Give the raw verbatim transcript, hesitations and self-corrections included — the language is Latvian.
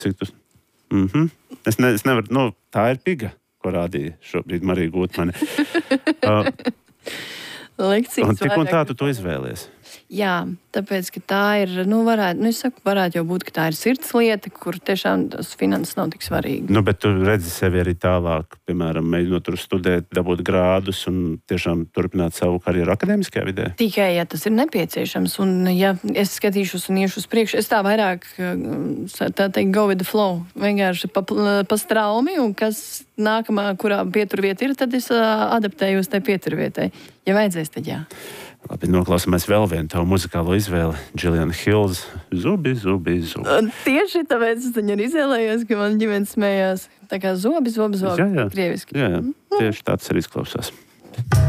Cik tu? Mhm. Es, ne, es nevaru, nu, tā ir piga, ko rādīja šobrīd Marija Gutmane. uh, Lekcijas un tik un tā vairāk tu to izvēlies? Jā, tāpēc, ka tā ir, nu, varētu, nu, es saku, varētu jau būt, ka tā ir sirds lieta, kur tiešām tas finanses nav tik svarīgi. Nu, bet tu redzi sevi arī tālāk, piemēram, mēģinot tur studēt, dabūt grādus un tiešām turpināt savu karjeru akadēmiskajā vidē? Tikai, ja tas ir nepieciešams, un ja es skatīšos un iešu uz priekšu, es tā vairāk, tā teikt, go with the flow, vienkārši pa, pa straumi, un kas nākamā, kurā pieturvieta ir, tad es adaptējos tai pieturvietai. Ja vajadzēs, tad jā. Labi, noklausāmies vēl vienu tavu muzikālo izvēli. Juliana Hills, Zubi, Zubi, Zubi. Un tieši tāpēc es viņu arī izvēlējos, ka man ģimene smējās. Tā kā zobi, zobi, zobi, jā, jā. krieviski. Jā, jā. Tieši tāds arī izklausās.